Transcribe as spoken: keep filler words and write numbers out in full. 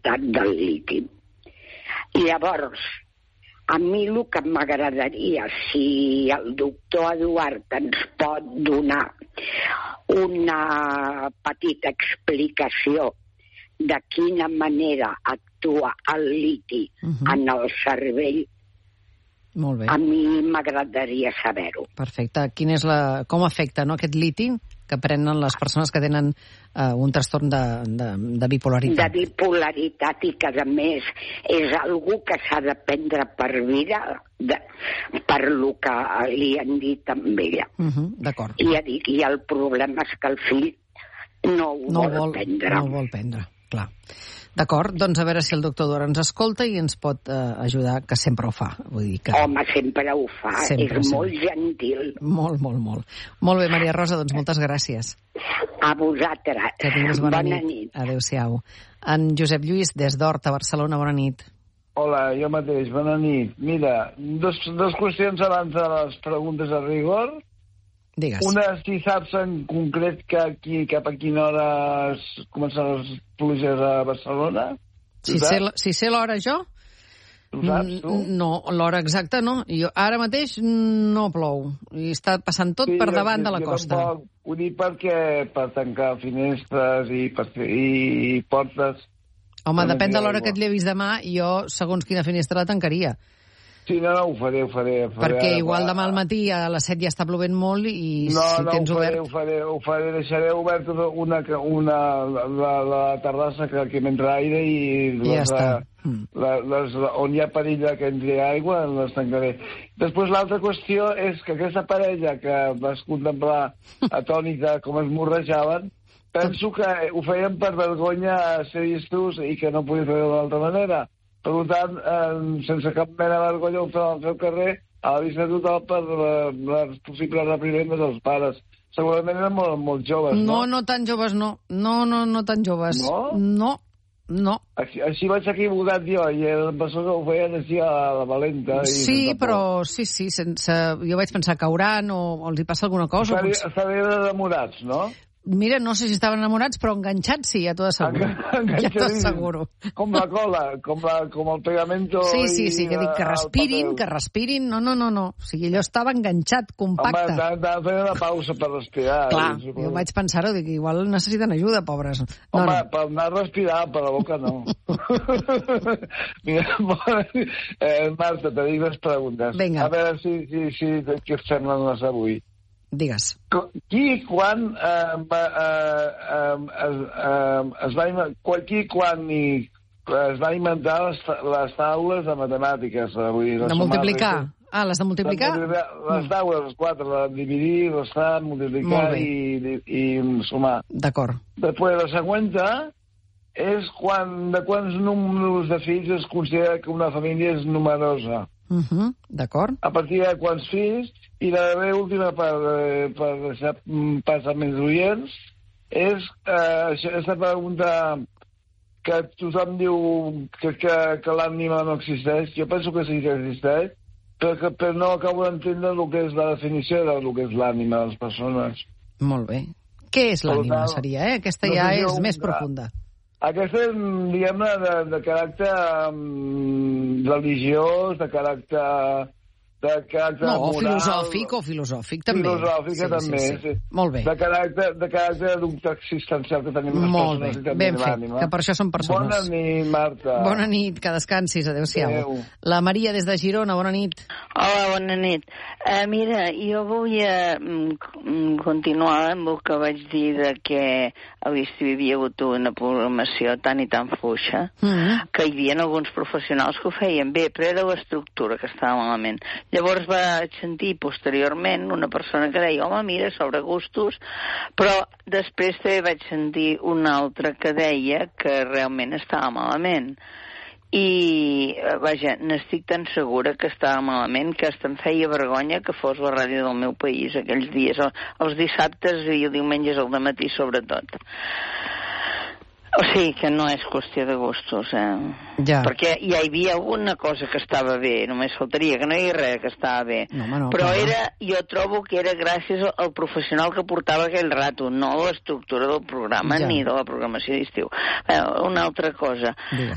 l'estat del liti. Llavors, a mi el que m'agradaria, si el doctor Eduard ens pot donar una petita explicació de quina manera actua el liti uh-huh. en el cervell, molt bé. A mi m'agradaria saber-ho. Perfecte. Quin és la... Com afecta, no, aquest liti que prenen les persones que tenen uh, un trastorn de, de, de bipolaritat? De bipolaritat, i que a més és algú que s'ha de prendre per vida, de, per lo que li han dit amb ella. Uh-huh, d'acord. I ja dic, i el problema és que el fill no ho no vol, vol prendre. No ho vol prendre, clar. D'acord, doncs a veure si el doctor Dora ens escolta i ens pot eh, ajudar, que sempre ho fa. Vull dir que... Home, sempre ho fa, sempre, és molt sempre. Gentil. Molt, molt, molt. Molt bé, Maria Rosa, doncs moltes gràcies. A vosaltres. Que tinguis bona, bona nit. nit. Adéu-siau. En Josep Lluís, des d'Horta, Barcelona, bona nit. Hola, jo mateix, bona nit. Mira, dos, dos qüestions abans de les preguntes a rigor. Digues. Una, si saps en concret que aquí, cap a quina hora es comencen les pluges a Barcelona? Si sé, si sé l'hora jo? Tu saps, tu? No, l'hora exacta no. Jo, ara mateix no plou. I està passant tot sí, per davant jo, de la costa. Tampoc, ho dic perquè per tancar finestres i, per, i, i portes... Home, depèn de l'hora que et llevis demà, jo, segons quina finestra la tancaria. Sí, no, no, ho faré, ho faré. Ho faré perquè ara, igual demà al matí a les set ja està plovent molt i no, si no, tens ho faré, obert... ho faré, ho faré, deixaré obert una, una, la, la terrassa que, que m'entra aire i ja les, està. La, les, on hi ha perill que entri aigua les tancaré. Després l'altra qüestió és que aquesta parella que vas contemplar atònita com es morrejaven, penso que ho feien per vergonya a ser llistos i que no podia fer d'una altra manera. Per tant, eh, sense cap mena de vergonya ho feien al seu carrer a la vista total per eh, les possibles reprimendes dels pares. Segurament eren molt, molt joves, no? No, no tan joves, no. No, no, no tan joves. No? No, no. Així, així vaig equivocat jo, i el professor que ho feien així a la valenta. I sí, però sí, sí, sense... Jo vaig pensar que cauran o, o els hi passa alguna cosa. Estaven potser... enamorats, no? Mira, no sé si estaven enamorats, però enganxats sí, ja t'ho asseguro. Ja t'ho asseguro. Com la cola, com, la, com el pegamento... Sí, sí, sí, que dic que respirin, que respirin. No, no, no, no. O sigui, allò estava enganxat, compacte. Home, t'ha de fer una pausa per respirar. Clar, jo vaig pensar-ho, dic, igual necessiten ajuda, pobres. No, Home, no. per anar a respirar, per la boca no. Mira, eh, Marta, te dic les preguntes. Vinga. A veure si, si, si què et semblen les avui. Digues. Qui quan eh, va, eh, eh, eh, es va qui quan i es va inventar les, les taules de matemàtiques, vull dir, de multiplicar. Ah, les de multiplicar? Les taules, les quatre, la de dividir, restar, multiplicar i, i, i sumar. D'acord. Després, la següent és quan, de quants números de fills es considera que una família és numerosa. Uh -huh. D'acord. A partir de quants fills. I la meva última, per, per deixar pas a més oients, és eh, aquesta pregunta que tothom diu que, que, que l'ànima no existeix. Jo penso que sí que existeix, però, que, però no acabo d'entendre el que és la definició del que és l'ànima de les persones. Molt bé. Què és l'ànima, seria, eh? Aquesta ja no és més profunda. Aquesta és, diguem-ne, de, de caràcter um, religiós, de caràcter... de caràcter no, moral... filosòfic o filosòfic, també. Filosòfic, sí, també, sí, sí. sí. Molt bé. De caràcter, de caràcter de dubte existencial que tenim les Molt persones. Molt bé, ben fet, que per això són persones. Bona nit, Marta. Bona nit, que descansis, adéu-siau. Adéu. La Maria des de Girona, bona nit. Hola, bona nit. Uh, mira, jo volia mm, continuar amb el que vaig dir de que a l'estiu hi havia hagut una programació tan i tan fluixa mm-hmm. que hi havia alguns professionals que ho feien bé, però era l'estructura que estava malament. Llavors vaig sentir posteriorment una persona que deia, home, mira, sobre gustos, però després també vaig sentir una altra que deia que realment estava malament. I, vaja, n'estic tan segura que estava malament que hasta em feia vergonya que fos la ràdio del meu país aquells dies, els dissabtes i els diumenges al dematí sobretot. O sigui que no és qüestió de gustos, eh? Ja. Perquè ja hi havia alguna cosa que estava bé, només faltaria, que no hi havia res que estava bé. No, no, però clar. era, jo trobo que era gràcies al professional que portava aquell rato, no a l'estructura del programa Ja. ni de la programació d'estiu. Eh, una altra cosa. Digues.